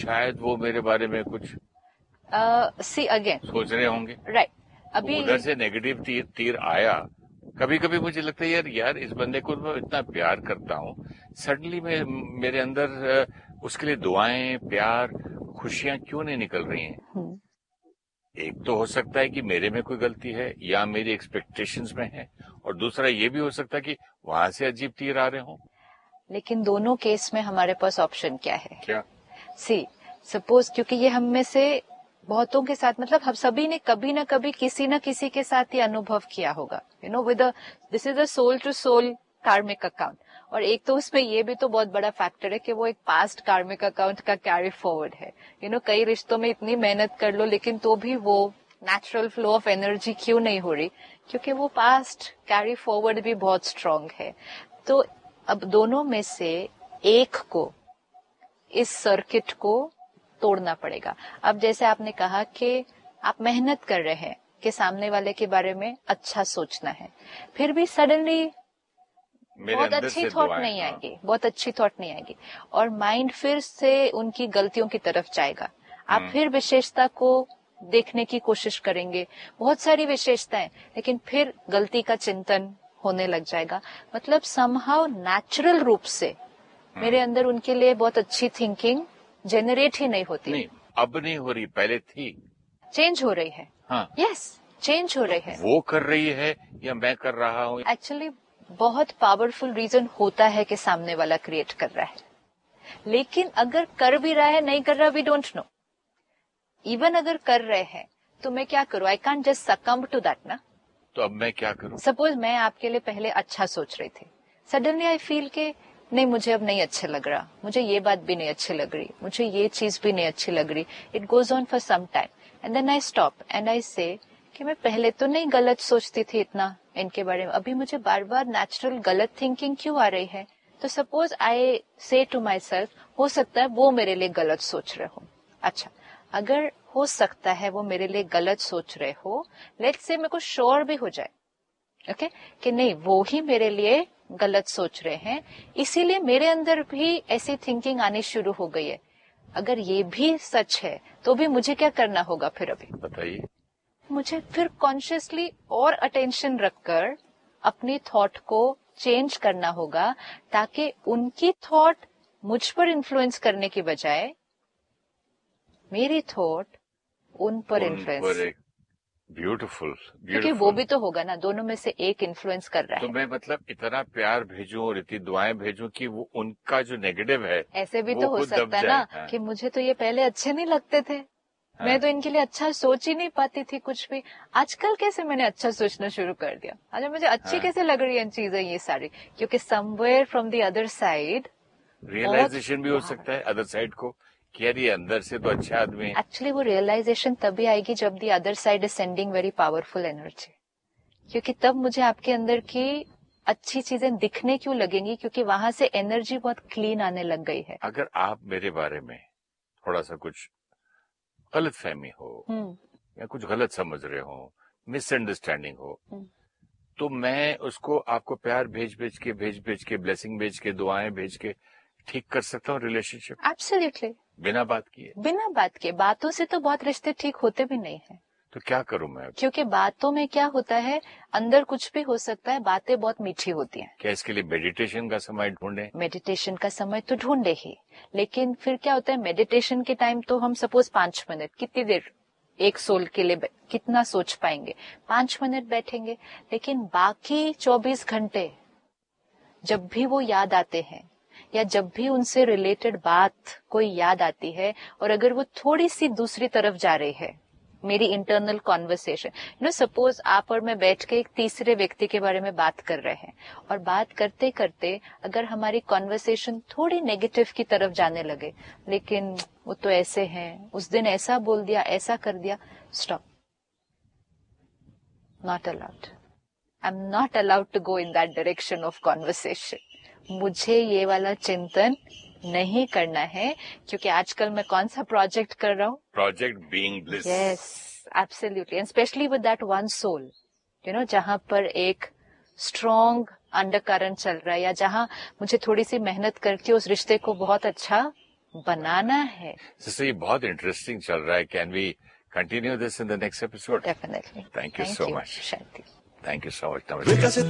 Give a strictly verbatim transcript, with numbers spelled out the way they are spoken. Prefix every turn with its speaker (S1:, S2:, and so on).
S1: शायद वो मेरे बारे में कुछ
S2: सी अगेन
S1: सोच रहे होंगे,
S2: राइट। अभी
S1: उधर से नेगेटिव तीर तीर आया। कभी कभी मुझे लगता है यार यार इस बंदे को मैं इतना प्यार करता हूँ, सडनली मैं मेरे अंदर अ, उसके लिए दुआएं, प्यार, खुशियां क्यों नहीं निकल रही हैं।
S2: हम्म,
S1: एक तो हो सकता है कि मेरे में कोई गलती है या मेरी एक्सपेक्टेशंस में है, और दूसरा ये भी हो सकता है कि वहां से अजीब तीर आ रहे हों।
S2: लेकिन दोनों केस में हमारे पास ऑप्शन क्या है?
S1: क्या?
S2: सी सपोज, क्योंकि ये हम में से बहुतों के साथ, मतलब हम सभी ने कभी ना कभी किसी न किसी के साथ ये अनुभव किया होगा, you know with this is a soul to soul कार्मिक अकाउंट। और एक तो उसमें ये भी तो बहुत बड़ा फैक्टर है कि वो एक पास्ट कार्मिक अकाउंट का कैरी फॉरवर्ड है। यू नो कई रिश्तों में इतनी मेहनत कर लो लेकिन तो भी वो नेचुरल फ्लो ऑफ एनर्जी क्यों नहीं हो रही? क्योंकि वो पास्ट कैरी फॉरवर्ड भी बहुत स्ट्रांग है। तो अब दोनों में से एक को इस सर्किट को तोड़ना पड़ेगा। अब जैसे आपने कहा कि आप मेहनत कर रहे हैं कि सामने वाले के बारे में अच्छा सोचना है, फिर भी सडनली
S1: मेरे
S2: बहुत
S1: अंदर
S2: अच्छी
S1: से
S2: थॉट
S1: दुआएं,
S2: नहीं
S1: हाँ।
S2: आएगी, बहुत अच्छी थॉट नहीं आएगी, और माइंड फिर से उनकी गलतियों की तरफ जाएगा। आप
S1: हम्म।
S2: फिर विशेषता को देखने की कोशिश करेंगे, बहुत सारी विशेषताएं, लेकिन फिर गलती का चिंतन होने लग जाएगा। मतलब समहाउ नेचुरल रूप से मेरे अंदर उनके लिए बहुत अच्छी थिंकिंग जनरेट ही नहीं होती।
S1: नहीं, अब नहीं हो रही, पहले थी।
S2: चेंज हो रही है।
S1: हाँ।
S2: यस, चेंज हो
S1: तो
S2: रही है।
S1: वो कर रही है या मैं कर रहा हूँ?
S2: एक्चुअली बहुत पावरफुल रीजन होता है कि सामने वाला क्रिएट कर रहा है, लेकिन अगर कर भी रहा है नहीं कर रहा, वी डोंट नो। इवन अगर कर रहे हैं तो मैं क्या करूं? I can't just सकम्ब to that ना।
S1: तो अब मैं क्या करूं?
S2: सपोज मैं आपके लिए पहले अच्छा सोच रही थी, सडनली आई फील के नहीं, मुझे अब नहीं अच्छे लग रहा, मुझे ये बात भी नहीं अच्छी लग रही, मुझे ये चीज भी नहीं अच्छी लग रही। It goes on for some time and then I stop and I से कि मैं पहले तो नहीं गलत सोचती थी इतना इनके बारे में, अभी मुझे बार बार नेचुरल गलत थिंकिंग क्यों आ रही है? तो सपोज आई से टू माई सेल्फ, हो सकता है वो मेरे लिए गलत सोच रहे हो। अच्छा, अगर हो सकता है वो मेरे लिए गलत सोच रहे हो, लेट्स से मेरे को श्योर भी हो जाए ओके okay? कि नहीं वो ही मेरे लिए गलत सोच रहे हैं, इसीलिए मेरे अंदर भी ऐसी थिंकिंग आनी शुरू हो गई है। अगर ये भी सच है तो भी मुझे क्या करना होगा फिर? अभी
S1: बताइए।
S2: मुझे फिर कॉन्शियसली और अटेंशन रखकर अपनी थॉट को चेंज करना होगा, ताकि उनकी थॉट मुझ पर इन्फ्लुएंस करने की बजाय मेरी थॉट उन पर इन्फ्लुएंस।
S1: ब्यूटीफुल,
S2: क्योंकि वो भी तो होगा ना, दोनों में से एक इन्फ्लुएंस कर रहा
S1: तो
S2: है।
S1: मैं मतलब इतना प्यार भेजूं और इतनी दुआएं भेजूं कि वो उनका जो नेगेटिव है
S2: ऐसे भी
S1: वो
S2: तो हो
S1: खुद दब
S2: सकता है
S1: जाए।
S2: ना
S1: हाँ।
S2: कि मुझे तो ये पहले अच्छे नहीं लगते थे,
S1: हाँ।
S2: मैं तो इनके लिए अच्छा सोच ही नहीं पाती थी कुछ भी, आजकल कैसे मैंने अच्छा सोचना शुरू कर दिया, अच्छा मुझे अच्छी
S1: हाँ।
S2: कैसे लग रही है चीजें ये सारी, क्योंकि somewhere from the other side
S1: realisation भी हो सकता है अदर साइड को कि यार ये अंदर से तो अच्छा आदमी है।
S2: एक्चुअली वो रियलाइजेशन तभी आएगी जब the other side is sending very powerful energy, क्योंकि तब मुझे आपके अंदर की अच्छी चीजें दिखने क्यों लगेंगी, क्योंकि वहां से एनर्जी बहुत क्लीन आने लग गई है।
S1: अगर आप मेरे बारे में थोड़ा सा कुछ गलत फहमी हो या कुछ गलत समझ रहे हो, मिसअंडरस्टैंडिंग हो, तो मैं उसको आपको प्यार भेज भेज के भेज भेज के ब्लेसिंग भेज के दुआएं भेज के ठीक कर सकता हूँ रिलेशनशिप
S2: एब्सोल्युटली,
S1: बिना बात किए।
S2: बिना बात के। बातों से तो बहुत रिश्ते ठीक होते भी नहीं है,
S1: तो क्या करूं मैं?
S2: क्योंकि बातों में क्या होता है, अंदर कुछ भी हो सकता है, बातें बहुत मीठी होती हैं।
S1: क्या इसके लिए मेडिटेशन का समय ढूंढे?
S2: मेडिटेशन का समय तो ढूंढे ही, लेकिन फिर क्या होता है, मेडिटेशन के टाइम तो हम सपोज पांच मिनट, कितनी देर एक सोल के लिए कितना सोच पाएंगे, पांच मिनट बैठेंगे, लेकिन बाकी चौबीस घंटे जब भी वो याद आते हैं या जब भी उनसे रिलेटेड बात कोई याद आती है, और अगर वो थोड़ी सी दूसरी तरफ जा रही है, मेरी internal conversation, you know suppose आप और मैं बैठ के एक तीसरे व्यक्ति के बारे में बात कर रहे हैं, और बात करते करते अगर हमारी कॉन्वर्सेशन थोड़ी नेगेटिव की तरफ जाने लगे, लेकिन वो तो ऐसे हैं, उस दिन ऐसा बोल दिया, ऐसा कर दिया, stop, not allowed, I am not allowed to go in that direction of conversation. मुझे ये वाला चिंतन नहीं करना है, क्योंकि आजकल मैं कौन सा प्रोजेक्ट कर रहा हूँ?
S1: Project being bliss.
S2: Yes, absolutely, and specially with that one soul, you know, जहां पर एक स्ट्रॉन्ग अंडरकरंट चल रहा है, या जहां मुझे थोड़ी सी मेहनत करके उस रिश्ते को बहुत अच्छा बनाना है।
S1: सिस्टर, ये बहुत इंटरेस्टिंग चल रहा है। Can we continue this in the next episode?
S2: Definitely.
S1: Thank you so much.
S2: Shanti.
S1: Thank you so much.